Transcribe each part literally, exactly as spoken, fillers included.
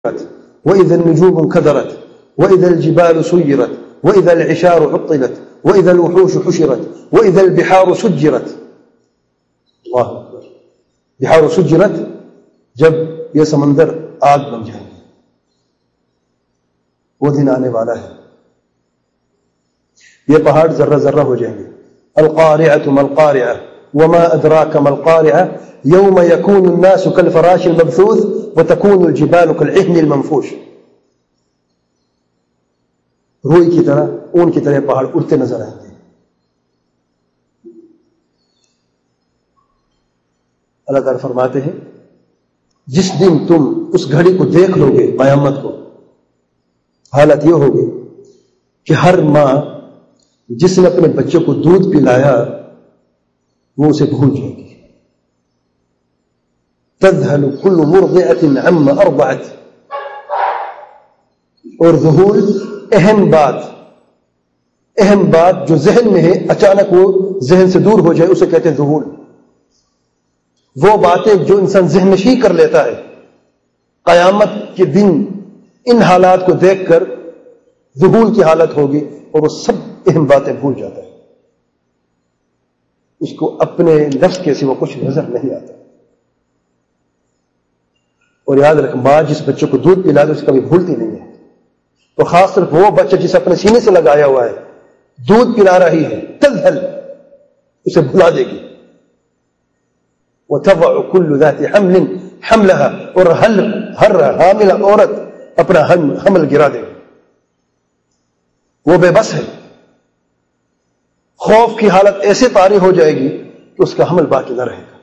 وإذا النجوم انكدرت وإذا الجبال سيرت وإذا العشار عطلت وإذا الوحوش حشرت وإذا البحار سجرت. اللہ اکبر. بحار سجرت، جب یہ سمندر آگ بن جائیں گے، وہ دن آنے والا ہے. یہ پہاڑ ذرہ ذرہ ہو جائیں گے. القارعة ما القارعة وما أدراك ما القارعة يوم يكون الناس كالفراش المبثوث وتكون الجبال كالعهن المنفوش. روئی کی طرح، اون کی طرح پہاڑ اڑتے نظر آئیں گے. اللہ تعالیٰ فرماتے ہیں جس دن تم اس گھڑی کو دیکھ لو گے، قیامت کو، حالت یہ ہوگی کہ ہر ماں جس نے اپنے بچے کو دودھ پلایا وہ اسے بھول جائے گی. تذهل كل مرضعة عما ارضعت. اور ذہول اہم بات، اہم بات جو ذہن میں ہے اچانک وہ ذہن سے دور ہو جائے اسے کہتے ہیں ذہول. وہ باتیں جو انسان ذہن نشین کر لیتا ہے، قیامت کے دن ان حالات کو دیکھ کر ذہول کی حالت ہوگی اور وہ سب اہم باتیں بھول جاتا ہے. اس کو اپنے نفس کے سوا کچھ نظر نہیں آتا. اور یاد رکھ، ماں جس بچے کو دودھ پلا دے اسے کبھی بھولتی نہیں ہے. تو خاص طور پر وہ بچہ جسے اپنے سینے سے لگایا ہوا ہے، دودھ پلا رہی ہے، تذہل، اسے بھلا دے گی. وَتَضَعُ كُلُّ ذَاتِ حَمْلٍ حَمْلَهَا. اور ہر ہر حامل عورت اپنا حمل گرا دے گی. وہ بے بس ہے. خوف کی حالت ایسے طاری ہو جائے گی کہ اس کا حمل باقی نہ رہے گا.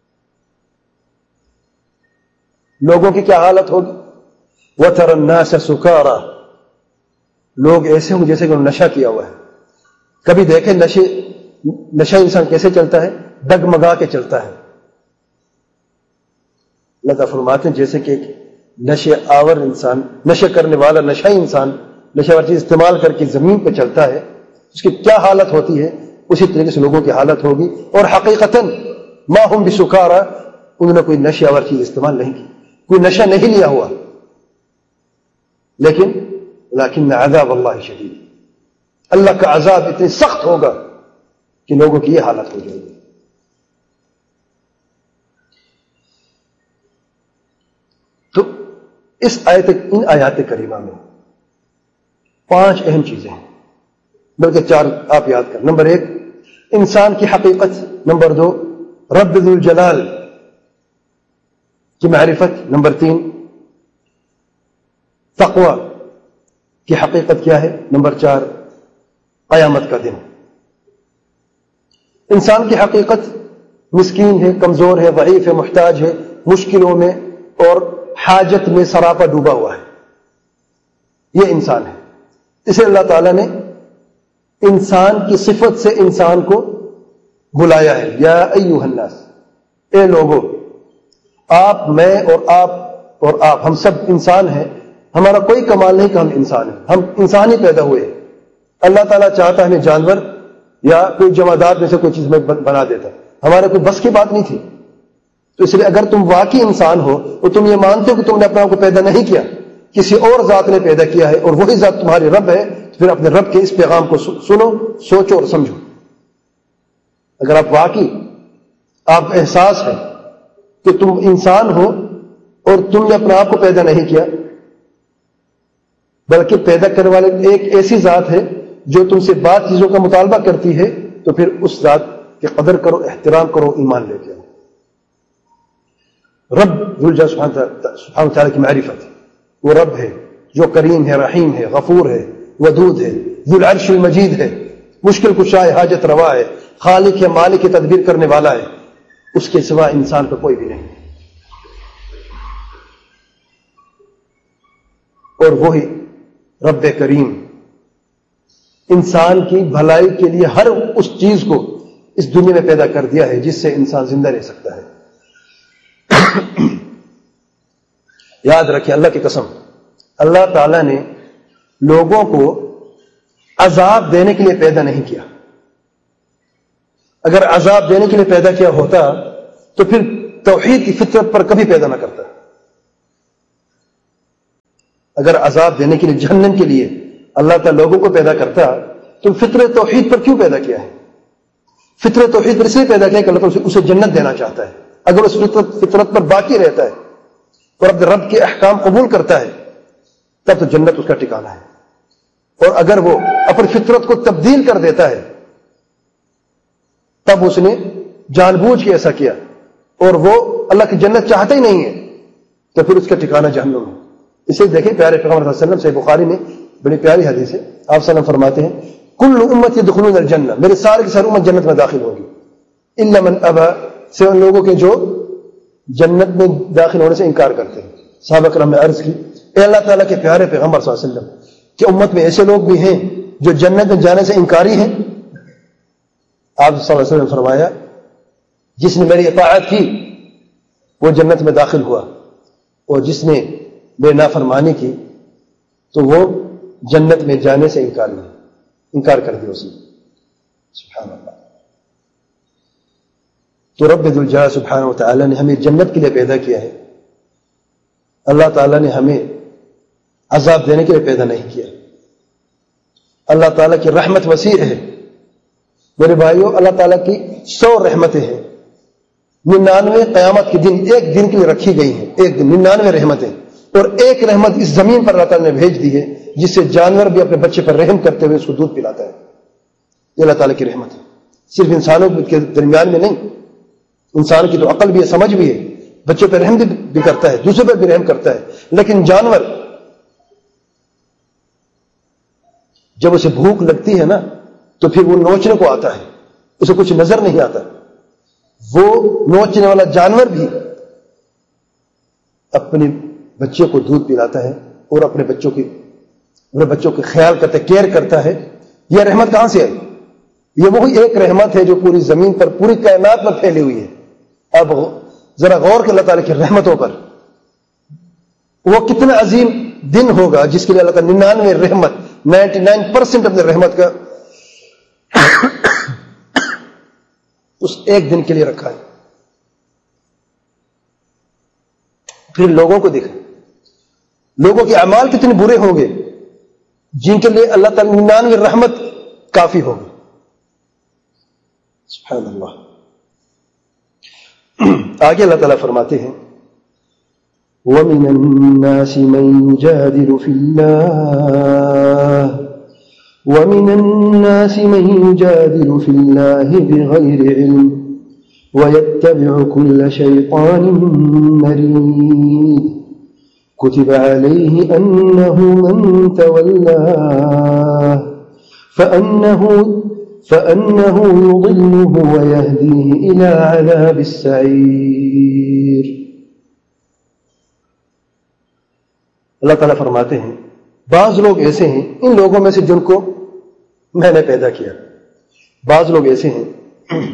لوگوں کی کیا حالت ہوگی؟ وَتَرَى النَّاسَ سُكَارَى. لوگ ایسے ہوں جیسے کہ انہوں نے نشہ کیا ہوا ہے. کبھی دیکھیں نشے نشہ انسان کیسے چلتا ہے؟ ڈگمگا کے چلتا ہے. اللہ تعالیٰ فرماتے ہیں جیسے کہ ایک نشے آور انسان، نشے کرنے والا نشہ انسان نشہ والی چیز استعمال کر کے زمین پہ چلتا ہے، اس کی کیا حالت ہوتی ہے اسی طریقے سے لوگوں کی حالت ہوگی. اور حقیقتاً ما ہم بسکارا، انہوں نے کوئی نشہ آور چیز استعمال نہیں کی، کوئی نشہ نہیں لیا ہوا، لیکن لیکن عذاب اللہ شدید، اللہ کا عذاب اتنی سخت ہوگا کہ لوگوں کی یہ حالت ہو جائے گی. تو اس آیت ان آیات کریمہ میں پانچ اہم چیزیں ہیں، بلکہ چار آپ یاد کر. نمبر ایک، انسان کی حقیقت. نمبر دو، رب ذو الجلال کی معرفت. نمبر تین، تقوی کی حقیقت کیا ہے. نمبر چار، قیامت کا دن. انسان کی حقیقت مسکین ہے، کمزور ہے، ضعیف ہے، محتاج ہے، مشکلوں میں اور حاجت میں سراپا ڈوبا ہوا ہے. یہ انسان ہے. اسے اللہ تعالیٰ نے انسان کی صفت سے انسان کو بلایا ہے. یا ایھا الناس، اے لوگو، آپ، میں اور آپ اور آپ، ہم سب انسان ہیں. ہمارا کوئی کمال نہیں کہ ہم انسان ہیں، ہم انسان ہی پیدا ہوئے ہیں. اللہ تعالیٰ چاہتا ہے ہمیں جانور یا کوئی جمادات میں سے کوئی چیز میں بنا دیتا، ہمارے کوئی بس کی بات نہیں تھی. تو اس لیے اگر تم واقعی انسان ہو اور تم یہ مانتے ہو کہ تم نے اپنے آپ کو پیدا نہیں کیا، کسی اور ذات نے پیدا کیا ہے اور وہی ذات تمہاری رب ہے، تو پھر اپنے رب کے اس پیغام کو سنو، سوچو اور سمجھو. اگر آپ واقعی آپ کو احساس ہے کہ تم انسان ہو اور تم نے اپنے آپ کو پیدا نہیں کیا، بلکہ پیدا کرنے والے ایک ایسی ذات ہے جو تم سے بات چیزوں کا مطالبہ کرتی ہے، تو پھر اس ذات کی قدر کرو، احترام کرو، ایمان لے کے آؤ. رب ذو الجلال سبحانہ تعالیٰ کی معرفت. وہ رب ہے جو کریم ہے، رحیم ہے، غفور ہے، ودود ہے، ذو العرش المجید ہے، مشکل کشا ہے، حاجت روا ہے، خالق ہے، مالک ہے، تدبیر کرنے والا ہے. اس کے سوا انسان کا کوئی بھی نہیں. اور وہی رب کریم انسان کی بھلائی کے لیے ہر اس چیز کو اس دنیا میں پیدا کر دیا ہے جس سے انسان زندہ رہ سکتا ہے. یاد رکھیں، اللہ کی قسم، اللہ تعالیٰ نے لوگوں کو عذاب دینے کے لیے پیدا نہیں کیا. اگر عذاب دینے کے لیے پیدا کیا ہوتا تو پھر توحید کی فطرت پر کبھی پیدا نہ کرتا. اگر عذاب دینے کے لیے، جہنم کے لیے اللہ تعالیٰ لوگوں کو پیدا کرتا تو فطرت توحید پر کیوں پیدا کیا ہے؟ فطرت توحید پر اس لیے پیدا کیا کہ اللہ تعالیٰ اسے جنت دینا چاہتا ہے. اگر اس فطرت فطرت پر باقی رہتا ہے اور اپنے رب کے احکام قبول کرتا ہے تب تو جنت اس کا ٹھکانہ ہے. اور اگر وہ اپنی فطرت کو تبدیل کر دیتا ہے تب اس نے جان بوجھ کے ایسا کیا اور وہ اللہ کی جنت چاہتا ہی نہیں ہے تو پھر اس کا ٹھکانہ جہنم ہے. اسے دیکھیں پیارے پیغمبر صلی اللہ علیہ وسلم سے بخاری میں بڑی پیاری حدیث ہے. آپ صلی اللہ علیہ وسلم فرماتے ہیں کل امت یدخلون الجنہ، میرے سارے کی ساری امت جنت میں داخل ہوگی، الا من ابا، سے ان لوگوں کے جو جنت میں داخل ہونے سے انکار کرتے ہیں. صحابہ کرام نے عرض کی اے اللہ تعالیٰ کے پیارے پیغمبر صلی اللہ علیہ وسلم، کہ امت میں ایسے لوگ بھی ہیں جو جنت میں جانے سے انکاری ہیں؟ آپ صلی اللہ علیہ وسلم نے فرمایا جس نے میری اطاعت کی وہ جنت میں داخل ہوا، اور جس نے میری نافرمانی کی تو وہ جنت میں جانے سے انکار نہیں انکار کر دیا اس نے. سبحان اللہ. تو رب ذوالجلال سبحانہ و تعالی نے ہمیں جنت کے لیے پیدا کیا ہے. اللہ تعالیٰ نے ہمیں عذاب دینے کے لیے پیدا نہیں کیا. اللہ تعالیٰ کی رحمت وسیع ہے میرے بھائیوں. اللہ تعالیٰ کی سو رحمتیں ہیں، ننانوے قیامت کے دن ایک دن کے لیے رکھی گئی ہیں، ایک دن ننانوے رحمتیں، اور ایک رحمت اس زمین پر اللہ تعالیٰ نے بھیج دی ہے جس سے جانور بھی اپنے بچے پر رحم کرتے ہوئے اس کو دودھ پلاتا ہے. یہ اللہ تعالیٰ کی رحمت ہے، صرف انسانوں کے درمیان میں نہیں. انسان کی تو عقل بھی ہے، سمجھ بھی ہے، بچے پر رحم بھی کرتا ہے، دوسرے پر بھی رحم کرتا ہے. لیکن جانور جب اسے بھوک لگتی ہے نا تو پھر وہ نوچنے کو آتا ہے، اسے کچھ نظر نہیں آتا. وہ نوچنے والا جانور بھی اپنے بچے کو دودھ پلاتا ہے اور اپنے بچوں کی اپنے بچوں کے خیال کرتا ہے، کیئر کرتا ہے. یہ رحمت کہاں سے آئی؟ یہ وہی ایک رحمت ہے جو پوری زمین پر، پوری کائنات پر پھیلی ہوئی ہے. اب ذرا غور کر اللہ تعالیٰ کی رحمتوں پر. وہ کتنا عظیم دن ہوگا جس کے لیے اللہ تعالیٰ ننانوے رحمت، نائنٹی نائن پرسینٹ اپنے رحمت کا اس ایک دن کے لیے رکھا ہے. پھر لوگوں کو دیکھیں، لوگوں کے اعمال کتنے برے ہوں گے جن کے لیے اللہ تعالیٰ ننانوے رحمت کافی ہوگی. سبحان اللہ. آگے اللہ تعالیٰ فرماتے ہیں وَمِنَ النَّاسِ مَن يُجَادِلُ فِي اللَّهِ وَمِنَ النَّاسِ مَن يُجَادِلُ فِي اللَّهِ بِغَيْرِ عِلْمٍ وَيَتَّبِعُ كُلَّ شَيْطَانٍ مَرِيدٍ كُتِبَ عَلَيْهِ أَنَّهُ مَن تَوَلَّاهُ فَأَنَّهُ فَأَنَّهُ يُضِلُّهُ وَيَهْدِيهِ إِلَى عَذَابِ السَّعِيرِ. اللہ تعالیٰ فرماتے ہیں بعض لوگ ایسے ہیں، ان لوگوں میں سے جن کو میں نے پیدا کیا، بعض لوگ ایسے ہیں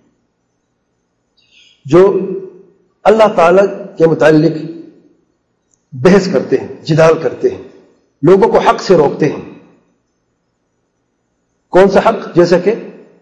جو اللہ تعالیٰ کے متعلق بحث کرتے ہیں، جدال کرتے ہیں، لوگوں کو حق سے روکتے ہیں. کون سا حق؟ جیسا کہ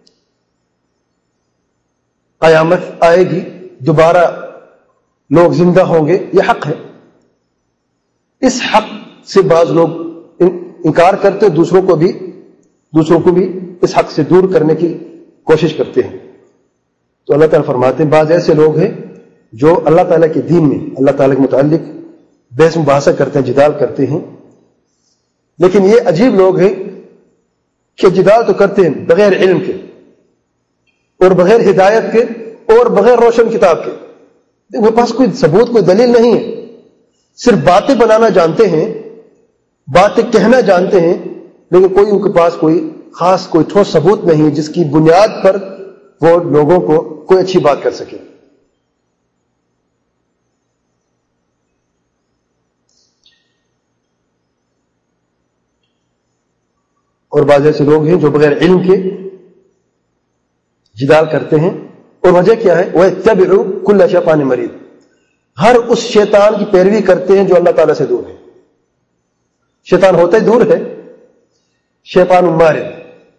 قیامت آئے گی، دوبارہ لوگ زندہ ہوں گے، یہ حق ہے. اس حق سے بعض لوگ انکار کرتے، دوسروں کو بھی دوسروں کو بھی اس حق سے دور کرنے کی کوشش کرتے ہیں. تو اللہ تعالیٰ فرماتے ہیں بعض ایسے لوگ ہیں جو اللہ تعالیٰ کے دین میں اللہ تعالیٰ کے متعلق بحث مباحثہ کرتے ہیں، جدال کرتے ہیں. لیکن یہ عجیب لوگ ہیں کہ جدال تو کرتے ہیں بغیر علم کے اور بغیر ہدایت کے اور بغیر روشن کتاب کے. ان کے پاس کوئی ثبوت، کوئی دلیل نہیں ہے، صرف باتیں بنانا جانتے ہیں، باتیں کہنا جانتے ہیں، لیکن کوئی ان کے پاس کوئی خاص کوئی ٹھوس ثبوت نہیں جس کی بنیاد پر وہ لوگوں کو کوئی اچھی بات کر سکے. اور بعض ایسے لوگ ہیں جو بغیر علم کے جدال کرتے ہیں. اور وجہ کیا ہے؟ وَيَتَّبِعُ كُلَّ شَيْطَانٍ مَرِيدٍ، ہر اس شیطان کی پیروی کرتے ہیں جو اللہ تعالیٰ سے دور ہے. شیطان ہوتا ہی دور ہے، شیطان مارد،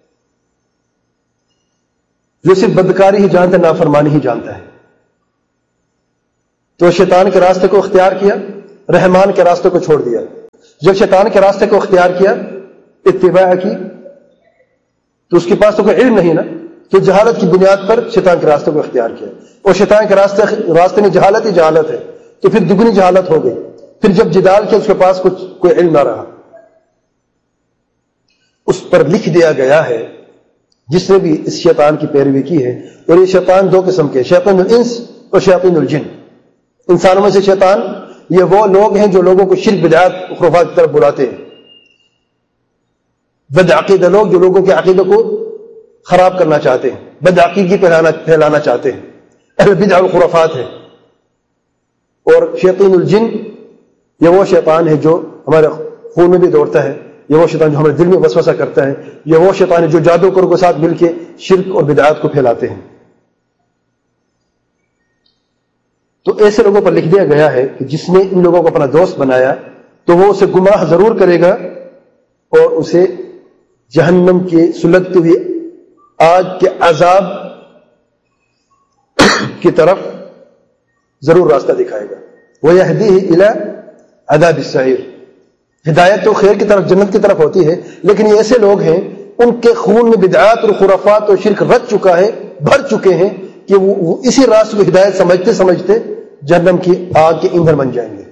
جو صرف بدکاری ہی جانتا ہے، نافرمانی ہی جانتا ہے. تو شیطان کے راستے کو اختیار کیا، رحمان کے راستے کو چھوڑ دیا. جب شیطان کے راستے کو اختیار کیا، اتباع کی، تو اس کے پاس تو کوئی علم نہیں نا، تو جہالت کی بنیاد پر شیطان کے راستے کو اختیار کیا، اور شیطان کے راستے راستے میں جہالت ہی جہالت ہے، تو پھر دگنی جہالت ہو گئی۔ پھر جب جدال کیا اس کے پاس کچھ کوئی علم نہ رہا۔ اس پر لکھ دیا گیا ہے جس نے بھی اس شیطان کی پیروی کی ہے، اور یہ شیطان دو قسم کے، شیطان الانس اور شیطان الجن۔ انسانوں میں سے شیطان یہ وہ لوگ ہیں جو لوگوں کو شرک بدعات خرافات کی طرف بلاتے ہیں، بد عقیدہ لوگ جو لوگوں کے عقیدے کو خراب کرنا چاہتے ہیں، بد عقیدگی پھیلانا پھیلانا چاہتے ہیں، اہل بدع الخرافات ہے۔ اور شیطان الجن یہ وہ شیطان ہے جو ہمارے خون میں بھی دوڑتا ہے، یہ وہ شیطان جو ہمارے دل میں وسوسہ کرتا ہے، یہ وہ شیطان ہے جو جادوگروں کے ساتھ مل کے شرک اور بدعات کو پھیلاتے ہیں۔ تو ایسے لوگوں پر لکھ دیا گیا ہے کہ جس نے ان لوگوں کو اپنا دوست بنایا تو وہ اسے گمراہ ضرور کرے گا اور اسے جہنم کی سلگتی ہوئی آگ کے عذاب کی طرف ضرور راستہ دکھائے گا۔ وَيَهْدِيهِ إِلَىٰ عَذَابِ السَّعِيرِ، ہدایت تو خیر کی طرف، جنت کی طرف ہوتی ہے، لیکن یہ ایسے لوگ ہیں ان کے خون میں بدعات اور خرافات اور شرک رچ چکا ہے، بھر چکے ہیں کہ وہ اسی راستے کو ہدایت سمجھتے سمجھتے جہنم کی آگ کے ایندھن بن جائیں گے۔